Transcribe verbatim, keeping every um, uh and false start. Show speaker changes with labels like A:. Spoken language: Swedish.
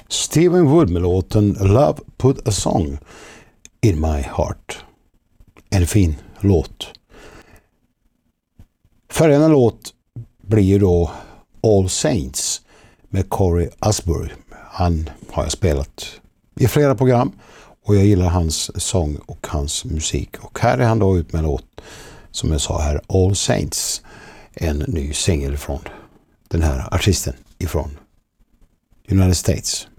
A: Stephen Wood med låten Love Put a Song in My Heart. En fin låt. Följande låt blir ju då All Saints med Corey Asbury. Han har jag spelat i flera program och jag gillar hans sång och hans musik. Och här är han då ut med en låt som jag sa här, All Saints. En ny singel från den här artisten ifrån United States.